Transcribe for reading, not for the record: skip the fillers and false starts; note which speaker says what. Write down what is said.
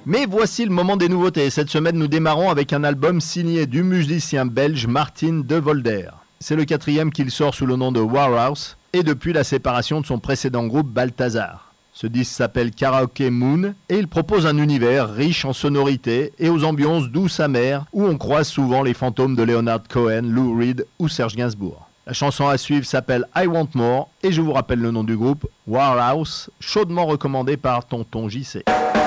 Speaker 1: Mais voici le moment des nouveautés. Cette semaine, nous démarrons avec un album signé du musicien belge Martin De Volder. C'est le 4e qu'il sort sous le nom de Warhouse et depuis la séparation de son précédent groupe Balthazar. Ce disque s'appelle Karaoke Moon et il propose un univers riche en sonorités et aux ambiances douces amères où on croise souvent les fantômes de Leonard Cohen, Lou Reed ou Serge Gainsbourg. La chanson à suivre s'appelle I Want More et je vous rappelle le nom du groupe, Warhouse, chaudement recommandé par Tonton JC.